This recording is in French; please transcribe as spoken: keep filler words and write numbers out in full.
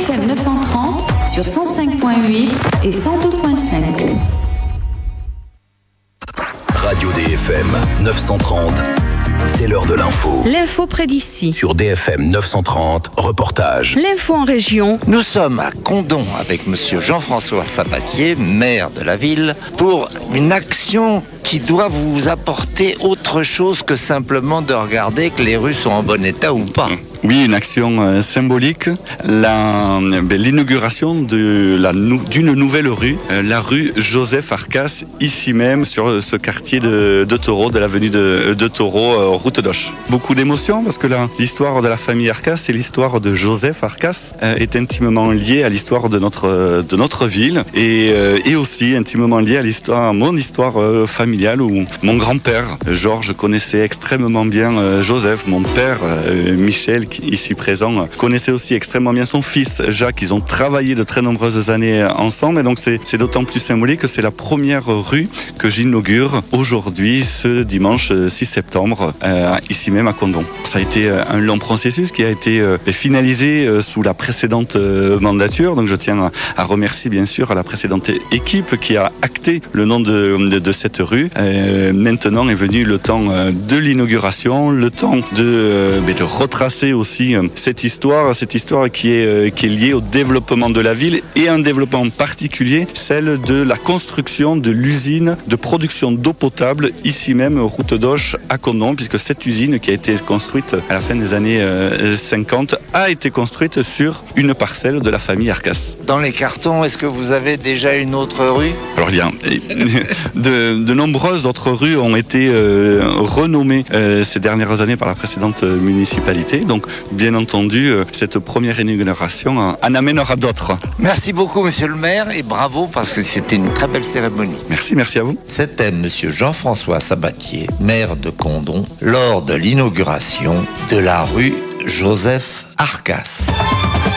F M neuf cent trente sur cent cinq virgule huit et cent deux virgule cinq. Radio D F M neuf cent trente, c'est l'heure de l'info. L'info près d'ici. Sur D F M neuf cent trente, reportage. L'info en région. Nous sommes à Condom avec monsieur Jean-François Sabatier, maire de la ville, pour une action qui doit vous apporter autre chose que simplement de regarder que les rues sont en bon état ou pas. Oui, une action euh, symbolique, la, ben, l'inauguration de la, nou, d'une nouvelle rue, euh, la rue Joseph Arcas, ici même sur ce quartier de, de Taureau, de l'avenue de, de Taureau, euh, route d'Auch. Beaucoup d'émotions parce que la, l'histoire de la famille Arcas et l'histoire de Joseph Arcas euh, est intimement liée à l'histoire de notre, de notre ville et, euh, et aussi intimement liée à l'histoire, à mon histoire euh, familiale où mon grand-père, Georges, connaissait extrêmement bien euh, Joseph, mon père, euh, Michel, ici présent, connaissait aussi extrêmement bien son fils Jacques. Ils ont travaillé de très nombreuses années ensemble et donc c'est, c'est d'autant plus symbolique que c'est la première rue que j'inaugure aujourd'hui, ce dimanche six septembre, euh, ici même à Condom. Ça a été un long processus qui a été euh, finalisé euh, sous la précédente euh, mandature, donc je tiens à, à remercier bien sûr à la précédente équipe qui a acté le nom de, de, de cette rue. Euh, maintenant est venu le temps euh, de l'inauguration, le temps de, euh, de retracer aussi aussi cette histoire, cette histoire qui est, qui est liée au développement de la ville et un développement particulier, celle de la construction de l'usine de production d'eau potable, ici même, route d'Auch à Condom, puisque cette usine qui a été construite à la fin des années cinquante a été construite sur une parcelle de la famille Arcas. Dans les cartons, est-ce que vous avez déjà une autre rue ? Alors il y a de, de nombreuses autres rues ont été euh, renommées euh, ces dernières années par la précédente municipalité, donc bien entendu, cette première inauguration en amènera d'autres. Merci beaucoup, monsieur le maire, et bravo parce que c'était une très belle cérémonie. Merci, merci à vous. C'était monsieur Jean-François Sabatier, maire de Condom, lors de l'inauguration de la rue Joseph Arcas.